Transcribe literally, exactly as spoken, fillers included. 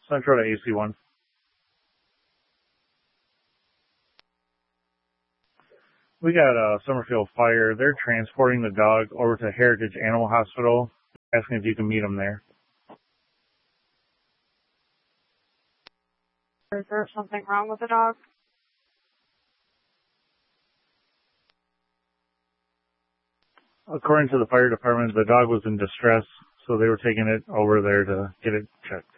Central to A C one. We got a Summerfield Fire. They're transporting the dog over to Heritage Animal Hospital, asking if you can meet them there. Is there something wrong with the dog? According to the fire department, the dog was in distress, so they were taking it over there to get it checked.